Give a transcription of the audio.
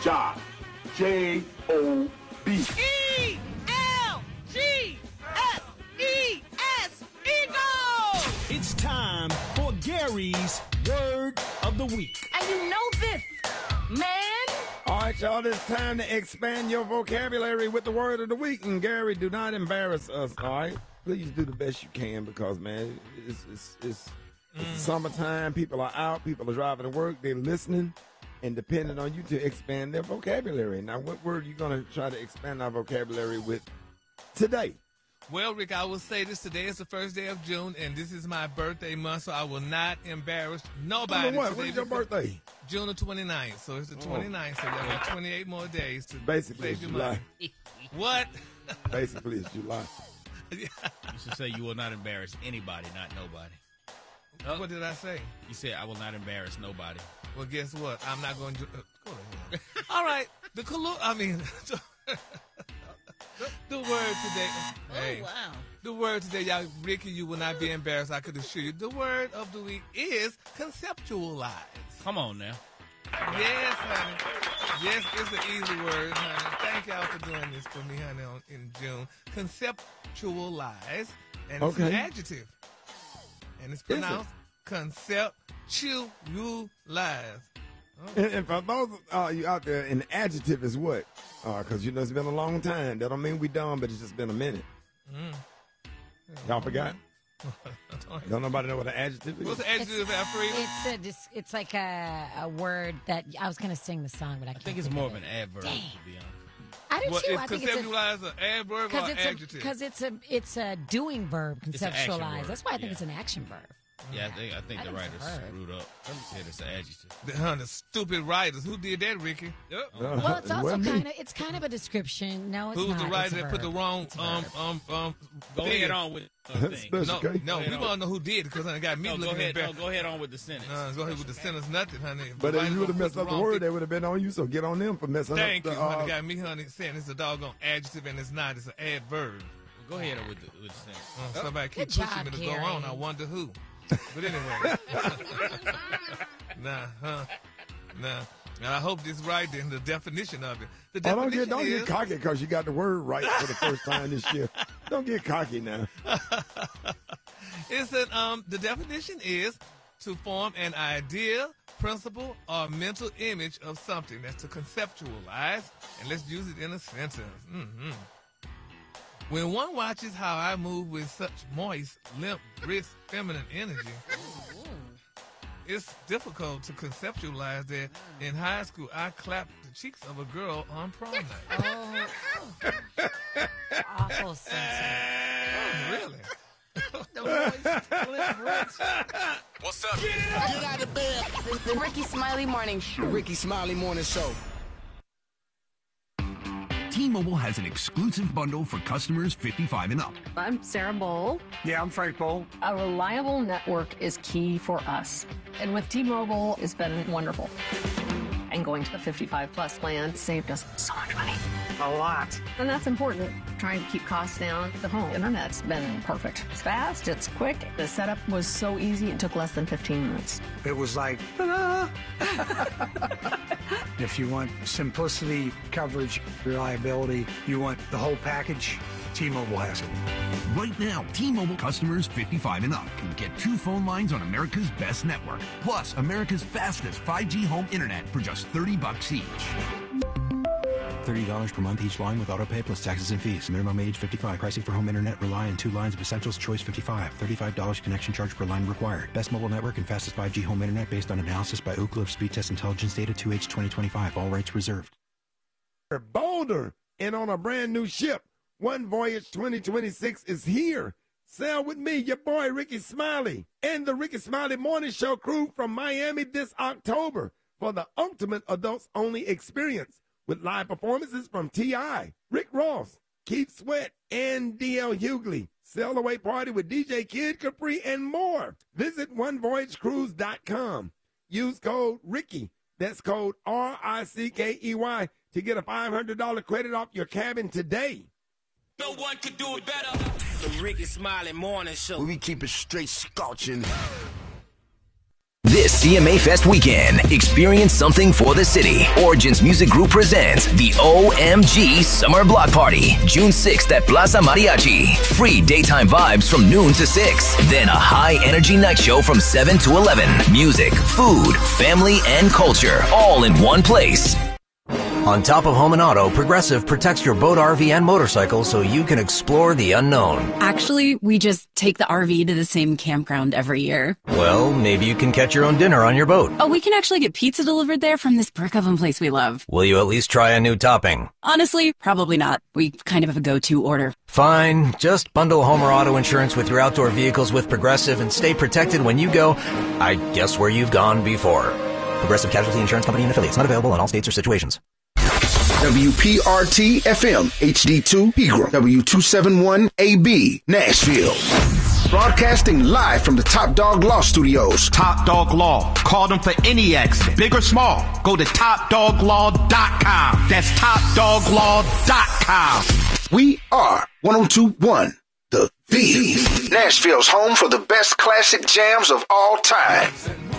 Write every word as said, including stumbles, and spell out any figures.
Job. J O B. E L G S E S, Eagle! It's time for Gary's Word of the Week. And you know this, man. All right, y'all, it's time to expand your vocabulary with the word of the week. And Gary, do not embarrass us, all right? Please do the best you can because, man, it's, it's, it's, it's Mm. summertime. People are out. People are driving to work. They're listening and depending on you to expand their vocabulary. Now, what word are you going to try to expand our vocabulary with today? Well, Rick, I will say this. Today is the first day of June, and this is my birthday month, so I will not embarrass nobody. What? today When's your because- birthday? June the twenty-ninth, so it's the twenty-ninth, so you have twenty-eight more days to Basically, save it's your July. money. What? Basically, it's July. You should say you will not embarrass anybody, not nobody. What did I say? You said I will not embarrass nobody. Well, guess what? I'm not going to. Uh, go ahead. All right. The collu- I mean, the word today. Hey, Oh, wow. the word today, y'all. Ricky, you will not be embarrassed. I could assure you. The word of the week is conceptualize. Come on now. Yes, honey. Yes, it's an easy word, honey. Thank y'all for doing this for me, honey, on, in June. Conceptualize, and it's an Okay. adjective. And it's it? pronounced conceptualize. And, and for those uh, you out there, an adjective is what? Because, you know, it's been a long time. That don't mean we done, but it's just been a minute. Mm. Y'all forgot? Don't nobody know what an adjective is? What's the adjective, Alfredo? It's a, dis- it's like a, a word that I was going to sing the song, but I I can't. think it's think more of of it. an adverb, Dang. to be honest. I do What, too. is I think it's a conceptualize an adverb or because an it's a adjective? because it's a it's a doing verb. It's an action Conceptualize. word, That's why I think yeah. it's an action verb. Yeah, I think I think I the think it's writers a verb. screwed up. Let me say it's an adjective. The, huh, the stupid writers. Who did that, Ricky? Yep. Uh, Well, it's it also wasn't me. kind of it's kind of a description. No, it's Who's not. the It's writer a that put the verb. wong It's a um verb. um um? Go thing? ahead on with the thing. Special No, case. no, Go we ahead want on. to know who did because I got me No, go looking ahead. at No, go ahead on with the sentence. Uh, go ahead with the sentence, nothing, honey. But the if writer you would have gonna messed put up the wrong word, people- they would have been on you, so get on them for messing Thank up you, the, honey. uh, Got me, honey, saying it's a doggone adjective and it's not. It's an adverb. Go ahead with the, with the sentence. Uh, somebody keep Good pushing job, me to Gary. go on. I wonder who. But anyway, nah, huh? Nah. And I hope this right then. The definition of it. The Oh, don't definition get, don't is get cocky because you got the word right for the first time this year. Don't get cocky now. it's an um. The definition is to form an idea, principle, or mental image of something. That's to conceptualize, and let's use it in a sentence. Mm-hmm. When one watches how I move with such moist, limp, brisk, feminine energy, it's difficult to conceptualize that in high school I clapped the cheeks of a girl on prom night. Oh, awful sentence. Oh, really? What's up? Get out of bed. The Ricky Smiley Morning Show. Ricky Smiley Morning Show. T-Mobile has an exclusive bundle for customers fifty-five and up. I'm Sarah Bowl. Yeah, I'm Frank Bowl. A reliable network is key for us. And with T-Mobile, it's been wonderful. And going to the fifty-five plus plan saved us so much money. A lot. And that's important. Trying to keep costs down. The home internet's been perfect. It's fast, it's quick. The setup was so easy, it took less than fifteen minutes. It was like, ta-da! If you want simplicity, coverage, reliability, you want the whole package, T-Mobile has it. Right now, T-Mobile customers fifty-five and up can get two phone lines on America's best network, plus America's fastest five G home internet for just thirty bucks each. thirty dollars per month each line with autopay plus taxes and fees. Minimum age fifty-five. Pricing for home internet rely on two lines of Essentials Choice fifty-five. thirty-five dollars connection charge per line required. Best mobile network and fastest five G home internet based on analysis by Oak Cliff Speed Test Intelligence Data two H twenty twenty-five. All rights reserved. Bolder and on a brand new ship. One Voyage twenty twenty-six is here. Sail with me, your boy Ricky Smiley, and the Ricky Smiley Morning Show crew from Miami this October for the ultimate adults-only experience with live performances from T I, Rick Ross, Keith Sweat, and D L Hughley. Sail away party with D J Kid Capri and more. Visit one voyage cruise dot com. Use code Ricky. That's code R I C K E Y to get a five hundred dollars credit off your cabin today. No one could do it better. The Ricky Smiley Morning Show. We keep it straight scorching. This C M A Fest weekend, experience something for the city. Origins Music Group presents the O M G Summer Block Party, June sixth at Plaza Mariachi. Free daytime vibes from noon to six. Then a high-energy night show from seven to eleven. Music, food, family, and culture, all in one place. On top of home and auto, Progressive protects your boat, R V, and motorcycle so you can explore the unknown. Actually, we just take the R V to the same campground every year. Well, maybe you can catch your own dinner on your boat. Oh, we can actually get pizza delivered there from this brick oven place we love. Will you at least try a new topping? Honestly, probably not. We kind of have a go-to order. Fine. Just bundle home or auto insurance with your outdoor vehicles with Progressive and stay protected when you go, I guess, where you've gone before. Progressive Casualty Insurance Company and Affiliates. Not available in all states or situations. W P R T F M, H D two, Pegram, W two seventy-one A B, Nashville. Broadcasting live from the Top Dog Law Studios. Top Dog Law. Call them for any accident, big or small. Go to top dog law dot com. That's top dog law dot com. We are one oh two point one, The V. Nashville's home for the best classic jams of all time.